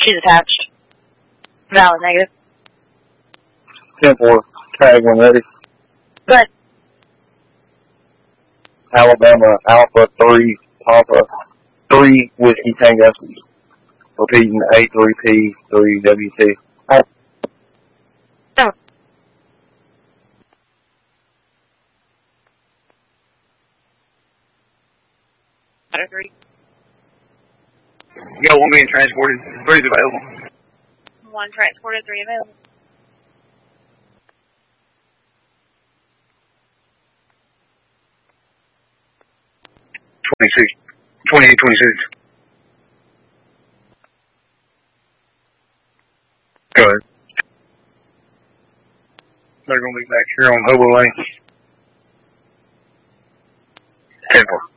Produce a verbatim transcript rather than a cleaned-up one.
She's attached. Valid negative. ten four, tag when ready. Good. Alabama Alpha three, Papa three, Whiskey Tango. Repeating A three P three W T. Oh. Three. Yeah, one being transported. Three's available. One transported, three available. twenty-six. twenty-eight, twenty-six. Go ahead. They're going to be back here on Hobo Lane. ten four.